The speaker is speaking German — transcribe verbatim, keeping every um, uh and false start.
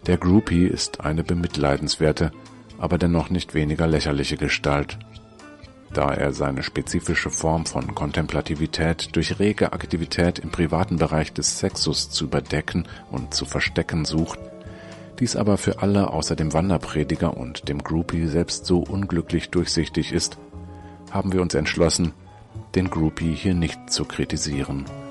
Der Groupie ist eine bemitleidenswerte, aber dennoch nicht weniger lächerliche Gestalt. Da er seine spezifische Form von Kontemplativität durch rege Aktivität im privaten Bereich des Sexus zu überdecken und zu verstecken sucht, dies aber für alle außer dem Wanderprediger und dem Groupie selbst so unglücklich durchsichtig ist, haben wir uns entschlossen, den Groupie hier nicht zu kritisieren.